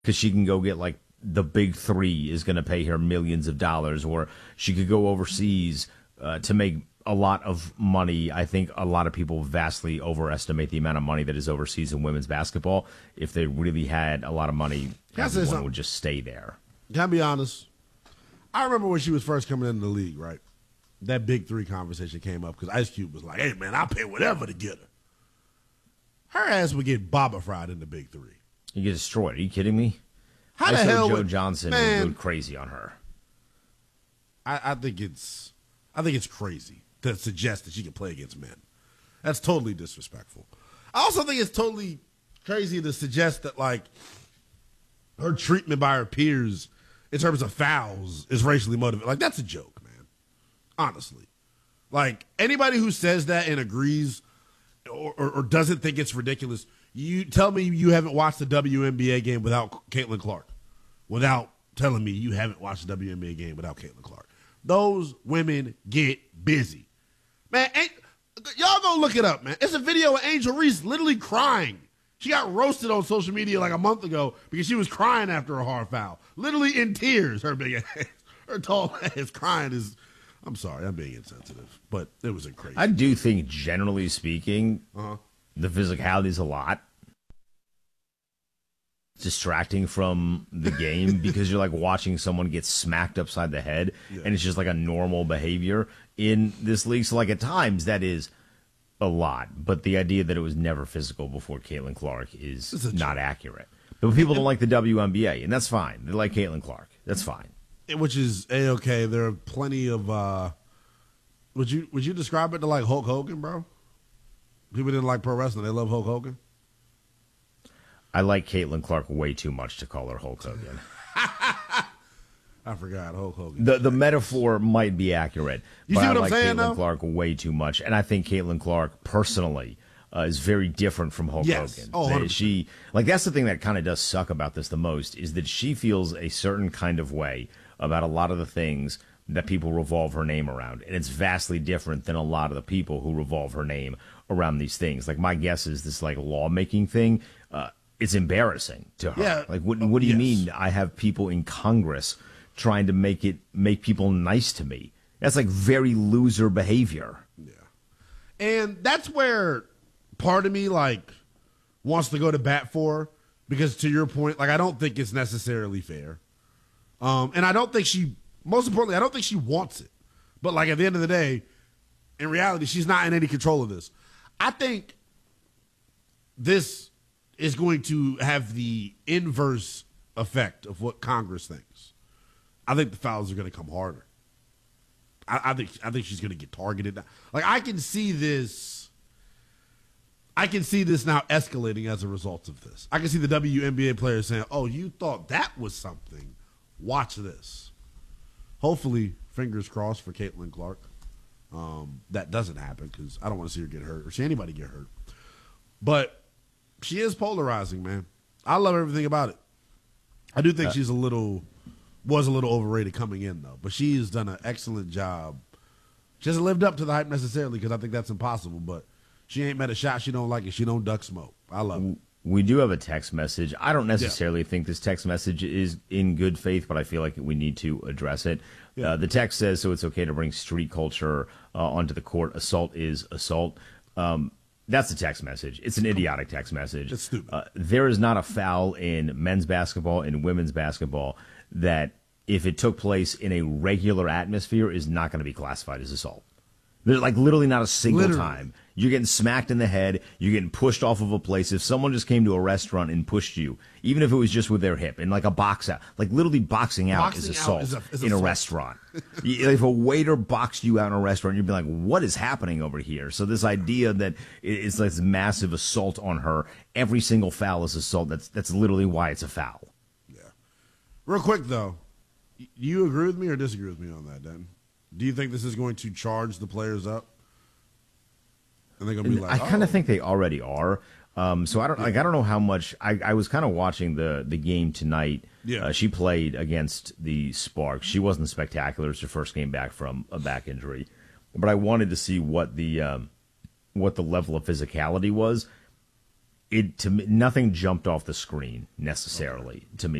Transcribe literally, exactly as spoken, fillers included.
because she can go get like the big three is going to pay her millions of dollars, or she could go overseas uh, to make a lot of money. I think a lot of people vastly overestimate the amount of money that is overseas in women's basketball. If they really had a lot of money, everyone would just stay there. Can I be honest? I remember when she was first coming into the league, right? That big three conversation came up because Ice Cube was like, hey, man, I'll pay whatever to get her. Her ass would get Baba-fried in the big three. You get destroyed. Are you kidding me? How I the saw hell Joe would, Johnson man, would go crazy on her. I, I think it's I think it's crazy to suggest that she can play against men. That's totally disrespectful. I also think it's totally crazy to suggest that, like, her treatment by her peers in terms of fouls is racially motivated. Like, that's a joke, man. Honestly. Like, anybody who says that and agrees or, or, or doesn't think it's ridiculous, you tell me you haven't watched a W N B A game without Caitlin Clark. Without telling me you haven't watched a W N B A game without Caitlin Clark. Those women get busy. Man, ain't, y'all go look it up, man. It's a video of Angel Reese literally crying. She got roasted on social media like a month ago because she was crying after a hard foul. Literally in tears, her big ass. Her tall ass crying is, I'm sorry, I'm being insensitive, but it was crazy. I do think, generally speaking, uh-huh. the physicality is a lot distracting from the game because you're like watching someone get smacked upside the head, yeah. and it's just like a normal behavior in this league. So like at times that is a lot, but the idea that it was never physical before Caitlin Clark is not accurate. But people don't like the W N B A, and that's fine. They like Caitlin Clark. That's fine. Which is A-okay. There are plenty of uh would you would you describe it to like Hulk Hogan, bro? People didn't like pro wrestling. They love Hulk Hogan. I like Caitlin Clark way too much to call her Hulk Hogan. I forgot Hulk Hogan. The the metaphor might be accurate, you but see I what I'm like saying, Caitlin though? Clark way too much, and I think Caitlin Clark personally uh, is very different from Hulk yes. Hogan. Oh, That she like that's the thing that kind of does suck about this the most is that she feels a certain kind of way about a lot of the things that people revolve her name around, and it's vastly different than a lot of the people who revolve her name around these things. Like my guess is this like lawmaking thing. Uh, it's embarrassing to her. Yeah. Like what? What do you yes. mean? I have people in Congress trying to make it make people nice to me. That's like very loser behavior. Yeah. And that's where part of me like wants to go to bat for, because to your point, like I don't think it's necessarily fair. Um, and I don't think she, most importantly, I don't think she wants it. But like at the end of the day, in reality, she's not in any control of this. I think this is going to have the inverse effect of what Congress thinks. I think the fouls are going to come harder. I, I think I think she's going to get targeted. Like I can see this. I can see this now escalating as a result of this. I can see the W N B A players saying, "Oh, you thought that was something? Watch this." Hopefully, fingers crossed for Caitlin Clark. Um, that doesn't happen because I don't want to see her get hurt or see anybody get hurt. But she is polarizing, man. I love everything about it. I do think uh, she's a little. Was a little overrated coming in, though. But she's done an excellent job. She hasn't lived up to the hype necessarily because I think that's impossible. But she ain't met a shot she don't like it. She don't duck smoke. I love it. We do have a text message. I don't necessarily yeah. think this text message is in good faith, but I feel like we need to address it. Yeah. Uh, the text says, so it's okay to bring street culture uh, onto the court. Assault is assault. Um, that's a text message. It's an idiotic text message. It's stupid. Uh, there is not a foul in men's basketball and women's basketball that if it took place in a regular atmosphere is not going to be classified as assault. There's like literally not a single literally. time. You're getting smacked in the head. You're getting pushed off of a place. If someone just came to a restaurant and pushed you, even if it was just with their hip, in like a box out, like literally boxing out boxing is assault out is a, is in assault. a restaurant. If a waiter boxed you out in a restaurant, you'd be like, what is happening over here? So this idea that it's like this massive assault on her, every single foul is assault, that's, that's literally why it's a foul. Yeah. Real quick, though, do you agree with me or disagree with me on that, Dan? Do you think this is going to charge the players up? And they're going to be like, I kind of oh. think they already are. Um, so I don't like. I don't know how much. I, I was kind of watching the the game tonight. Yeah. Uh, she played against the Sparks. She wasn't spectacular. It's her first game back from a back injury, but I wanted to see what the um, what the level of physicality was. it to me, nothing jumped off the screen necessarily to me.